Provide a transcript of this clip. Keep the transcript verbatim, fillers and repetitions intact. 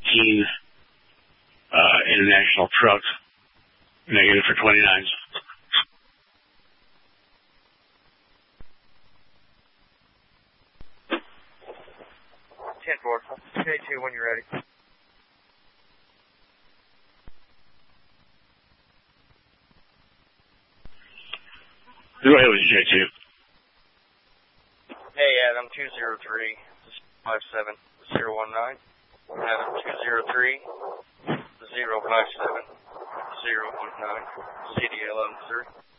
eighteen uh, International Truck, negative for twenty-nines. ten four, K two when you're ready. Go ahead with J two. Hey, Adam, two zero three, five seven zero one nine. Adam, two zero three, zero five seven, zero one nine, C D L eleven three.